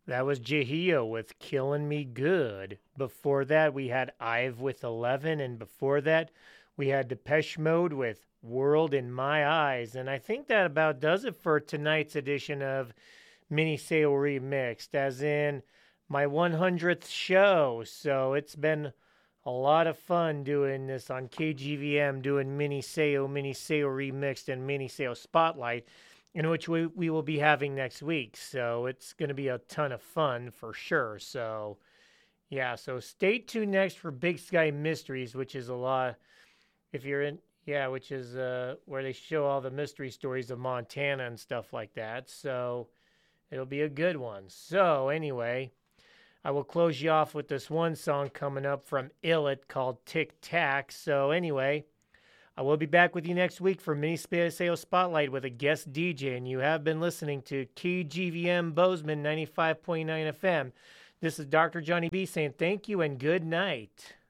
That was Jahio with Killing Me Good. Before that, we had Ive with 11. And before that, we had Depeche Mode with World in My Eyes. And I think that about does it for tonight's edition of Mini Sale Remixed, as in my 100th show. So it's been a lot of fun doing this on KGVM, doing Mini Sale Remixed, and Mini Sale Spotlight, in which we will be having next week. So it's going to be a ton of fun for sure. So, yeah, so stay tuned next for Big Sky Mysteries, which is a lot, if you're in, yeah, which is where they show all the mystery stories of Montana and stuff like that. So it'll be a good one. So, anyway, I will close you off with this one song coming up from Illit called Tic Tac. So, anyway, I will be back with you next week for Mini Sale Spotlight with a guest DJ, and you have been listening to KGVM Bozeman 95.9 FM. This is Dr. Johnny B saying thank you and good night.